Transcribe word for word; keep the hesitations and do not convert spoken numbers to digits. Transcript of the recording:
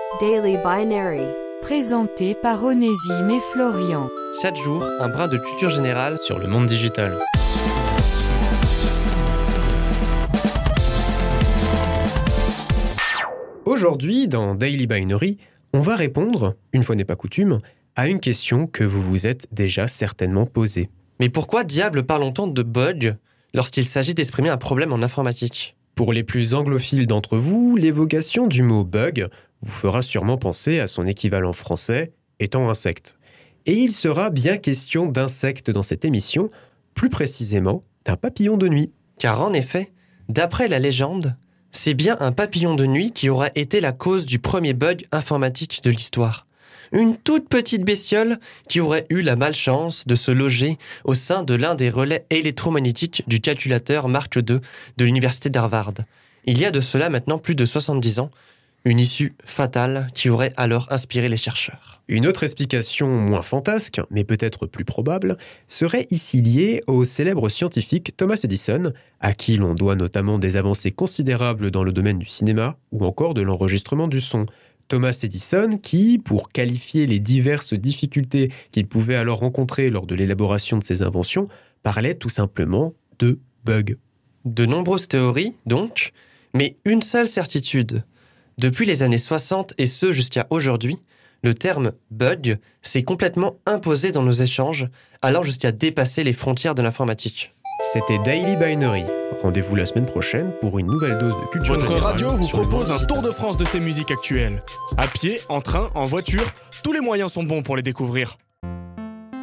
Daily Binary. Présenté par Onésime et Florian. Chaque jour, un brin de culture générale sur le monde digital. Aujourd'hui, dans Daily Binary, on va répondre, une fois n'est pas coutume, à une question que vous vous êtes déjà certainement posée. Mais pourquoi diable parlons-on de bug lorsqu'il s'agit d'exprimer un problème en informatique ? Pour les plus anglophiles d'entre vous, l'évocation du mot bug vous fera sûrement penser à son équivalent français, étant insecte. Et il sera bien question d'insectes dans cette émission, plus précisément d'un papillon de nuit. Car en effet, d'après la légende, c'est bien un papillon de nuit qui aura été la cause du premier bug informatique de l'histoire. Une toute petite bestiole qui aurait eu la malchance de se loger au sein de l'un des relais électromagnétiques du calculateur Mark deux de l'université d'Harvard. Il y a de cela maintenant plus de soixante-dix ans, une issue fatale qui aurait alors inspiré les chercheurs. Une autre explication moins fantasque, mais peut-être plus probable, serait ici liée au célèbre scientifique Thomas Edison, à qui l'on doit notamment des avancées considérables dans le domaine du cinéma ou encore de l'enregistrement du son. Thomas Edison qui, pour qualifier les diverses difficultés qu'il pouvait alors rencontrer lors de l'élaboration de ses inventions, parlait tout simplement de bugs. De nombreuses théories, donc, mais une seule certitude. Depuis les années soixante et ce jusqu'à aujourd'hui, le terme « bug » s'est complètement imposé dans nos échanges, allant jusqu'à dépasser les frontières de l'informatique. C'était Daily Binary. Rendez-vous la semaine prochaine pour une nouvelle dose de culture Votre générale radio vous sur le propose monde un tour de France de ses musiques actuelles. À pied, en train, en voiture, tous les moyens sont bons pour les découvrir.